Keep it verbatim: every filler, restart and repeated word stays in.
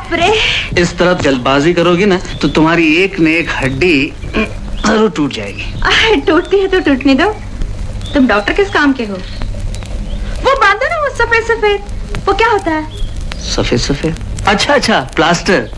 बाप रे। इस तरह जल्दबाजी करोगी ना तो तुम्हारी एक न एक हड्डी जरूर टूट जाएगी। टूटती है तो टूटने दो। तुम डॉक्टर किस काम के हो? वो बांधो ना वो सफेद सफेद, वो क्या होता है? सफेद सफेद? अच्छा अच्छा, प्लास्टर।